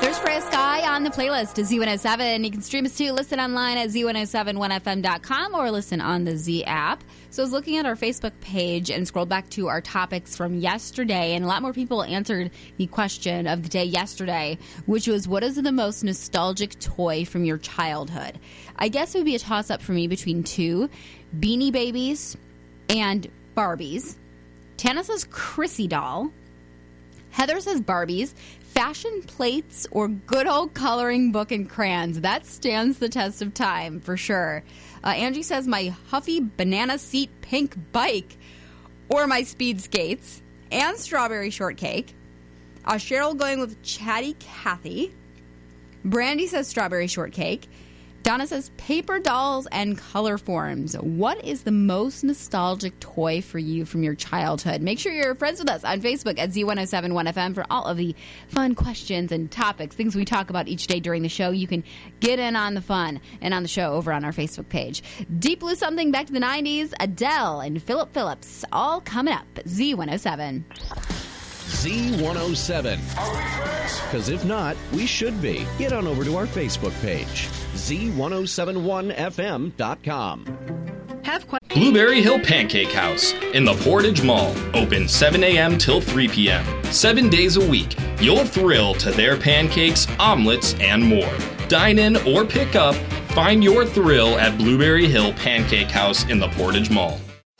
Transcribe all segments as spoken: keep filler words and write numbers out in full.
There's Freya Sky on the playlist to Z one oh seven. You can stream us too. Listen online at Z one oh seven one F M dot com or listen on the Z app. So I was looking at our Facebook page and scrolled back to our topics from yesterday, and a lot more people answered the question of the day yesterday, which was, what is the most nostalgic toy from your childhood? I guess it would be a toss-up for me between two, Beanie Babies and Barbies. Tana says Chrissy doll. Heather says Barbies. Fashion plates or good old coloring book and crayons. That stands the test of time, for sure. Uh, Angie says my Huffy banana seat pink bike or my speed skates and strawberry shortcake. Uh, Cheryl going with Chatty Cathy. Brandy says strawberry shortcake. Donna says paper dolls and color forms. What is the most nostalgic toy for you from your childhood? Make sure you're friends with us on Facebook at Z one oh seven one F M for all of the fun questions and topics, things we talk about each day during the show. You can get in on the fun and on the show over on our Facebook page. Deep Blue Something, back to the nineties, Adele and Philip Phillips, all coming up at Z one oh seven. Z one oh seven. Are we friends? Because if not, we should be. Get on over to our Facebook page, Z ten seventy-one F M dot com. Have qu- Blueberry Hill Pancake House in the Portage Mall. Open seven a.m. till three p.m. Seven days a week. You'll thrill to their pancakes, omelets, and more. Dine in or pick up. Find your thrill at Blueberry Hill Pancake House in the Portage Mall.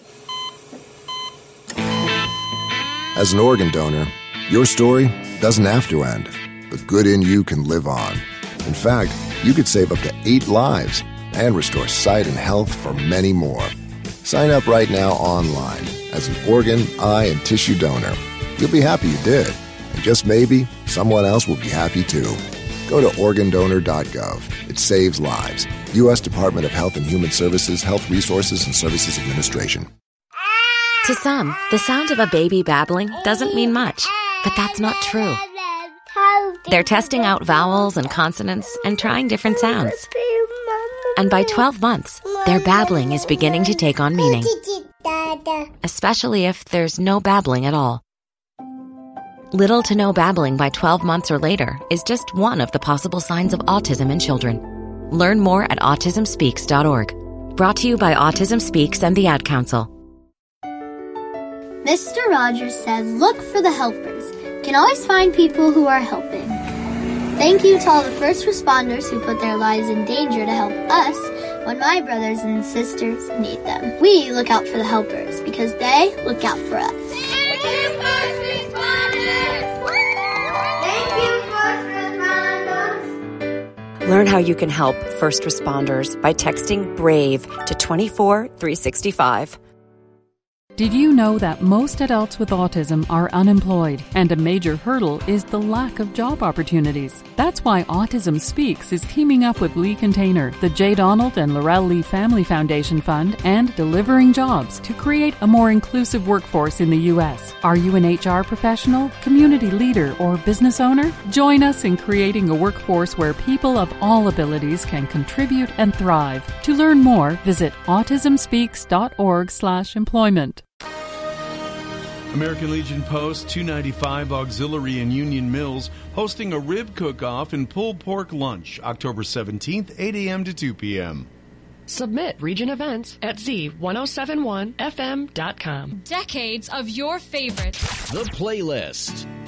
As an organ donor, your story doesn't have to end. The good in you can live on. In fact, you could save up to eight lives and restore sight and health for many more. Sign up right now online as an organ, eye, and tissue donor. You'll be happy you did. And just maybe, someone else will be happy too. Go to organ donor dot gov. It saves lives. U S Department of Health and Human Services, Health Resources and Services Administration. To some, the sound of a baby babbling doesn't mean much, but that's not true. They're testing out vowels and consonants and trying different sounds. And by twelve months, their babbling is beginning to take on meaning, especially if there's no babbling at all. Little to no babbling by twelve months or later is just one of the possible signs of autism in children. Learn more at autism speaks dot org. Brought to you by Autism Speaks and the Ad Council. Mister Rogers said, look for the helpers. You can always find people who are helping. Thank you to all the first responders who put their lives in danger to help us when my brothers and sisters need them. We look out for the helpers because they look out for us. Thank you, first responders! Thank you, first responders! Learn how you can help first responders by texting BRAVE to two four three six five. Did you know that most adults with autism are unemployed, and a major hurdle is the lack of job opportunities? That's why Autism Speaks is teaming up with Lee Container, the J. Donald and Laurel Lee Family Foundation Fund, and Delivering Jobs to create a more inclusive workforce in the U S. Are you an H R professional, community leader, or business owner? Join us in creating a workforce where people of all abilities can contribute and thrive. To learn more, visit autism speaks dot org slash employment. American Legion Post two ninety-five Auxiliary in Union Mills hosting a rib cook-off and pulled pork lunch October seventeenth, eight a.m. to two p.m. Submit region events at Z ten seventy-one F M dot com. Decades of your favorites. The Playlist.